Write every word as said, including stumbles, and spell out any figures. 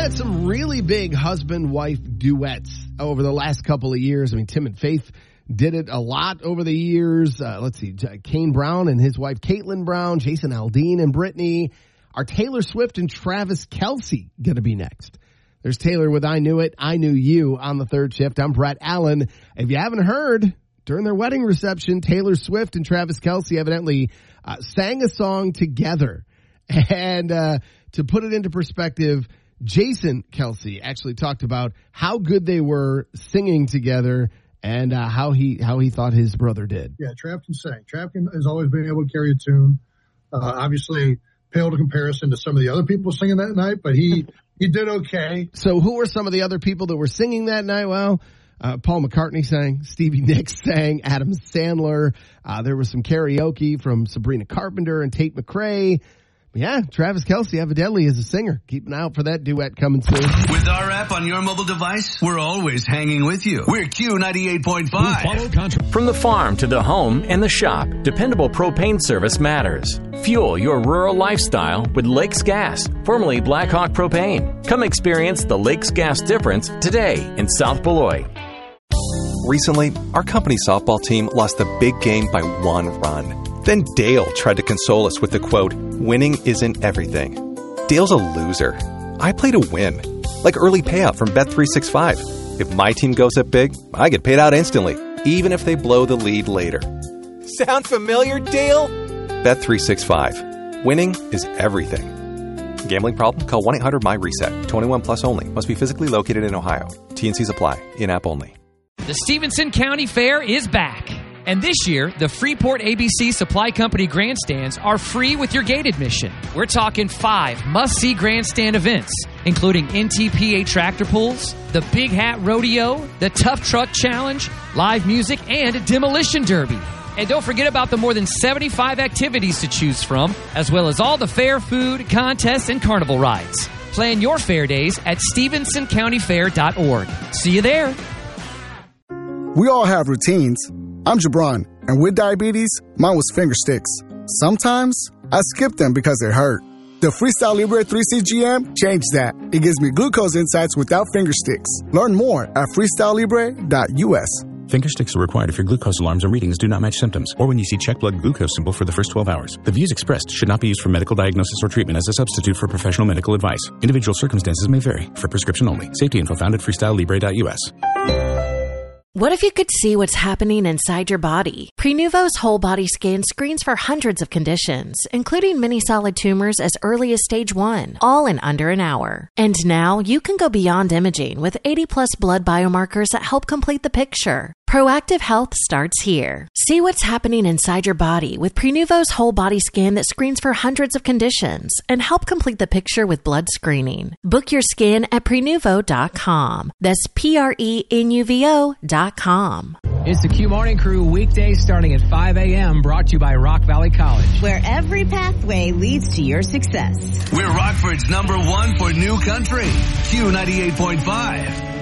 had some really big husband-wife duets over the last couple of years. I mean, Tim and Faith did it a lot over the years. Uh, let's see, Kane Brown and his wife Caitlin Brown, Jason Aldean and Brittany. Are Taylor Swift and Travis Kelce going to be next? There's Taylor with I Knew It, I Knew You on the third shift. I'm Brett Allen. If you haven't heard, during their wedding reception, Taylor Swift and Travis Kelce evidently uh, sang a song together. And uh, to put it into perspective, Jason Kelce actually talked about how good they were singing together and uh, how he how he thought his brother did. Yeah, Trav can sing. Trav can, has always been able to carry a tune. Uh, obviously, paled in comparison to some of the other people singing that night, but he, he did okay. So who were some of the other people that were singing that night? Well, uh, Paul McCartney sang, Stevie Nicks sang, Adam Sandler. Uh, there was some karaoke from Sabrina Carpenter and Tate McRae. Yeah, Travis Kelce evidently is a singer. Keep an eye out for that duet coming soon. With our app on your mobile device, we're always hanging with you. We're Q ninety-eight point five. From the farm to the home and the shop, dependable propane service matters. Fuel your rural lifestyle with Lakes Gas, formerly Blackhawk Propane. Come experience the Lakes Gas difference today in South Beloit. Recently, our company softball team lost the big game by one run. Then Dale tried to console us with the quote, "Winning isn't everything." Dale's a loser. I play to win. Like early payout from Bet three sixty-five. If my team goes up big, I get paid out instantly, even if they blow the lead later. Sound familiar, Dale? Bet three sixty-five. Winning is everything. Gambling problem? Call one eight hundred M Y reset. twenty-one plus only. Must be physically located in Ohio. T and Cs apply. In-app only. The Stevenson County Fair is back. And this year, the Freeport A B C Supply Company grandstands are free with your gate admission. We're talking five must-see grandstand events, including N T P A tractor pulls, the Big Hat Rodeo, the Tough Truck Challenge, live music, and Demolition Derby. And don't forget about the more than seventy-five activities to choose from, as well as all the fair food, contests, and carnival rides. Plan your fair days at stevenson county fair dot org. See you there. We all have routines. I'm Jabron, and with diabetes, mine was finger sticks. Sometimes, I skip them because they hurt. The Freestyle Libre three C G M changed that. It gives me glucose insights without finger sticks. Learn more at freestyle libre dot U S. Finger sticks are required if your glucose alarms or readings do not match symptoms, or when you see check blood glucose symbol for the first twelve hours. The views expressed should not be used for medical diagnosis or treatment as a substitute for professional medical advice. Individual circumstances may vary. For prescription only. Safety info found at freestyle libre dot U S. What if you could see what's happening inside your body? Prenuvo's whole body scan screens for hundreds of conditions, including many solid tumors as early as stage one, all in under an hour. And now you can go beyond imaging with eighty plus blood biomarkers that help complete the picture. Proactive health starts here. See what's happening inside your body with Prenuvo's whole body scan that screens for hundreds of conditions and help complete the picture with blood screening. Book your scan at prenuvo dot com. That's P R E N U V O dot com. It's the Q Morning Crew, weekdays starting at five a.m., brought to you by Rock Valley College, where every pathway leads to your success. We're Rockford's number one for new country, Q ninety-eight point five.